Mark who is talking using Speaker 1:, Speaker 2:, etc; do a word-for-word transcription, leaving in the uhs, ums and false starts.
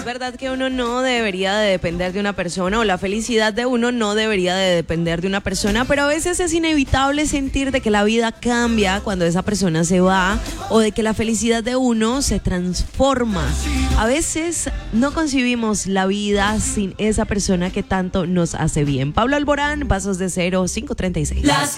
Speaker 1: verdad que uno no debería de depender de una persona, o la felicidad de uno no debería de depender de una persona, pero a veces es inevitable sentir de que la vida cambia cuando esa persona se va, o de que la felicidad de uno se transforma. A veces no concibimos la vida sin esa persona que tanto nos hace bien. Pablo Alborán, Pasos de Cero, cinco treinta y seis. Las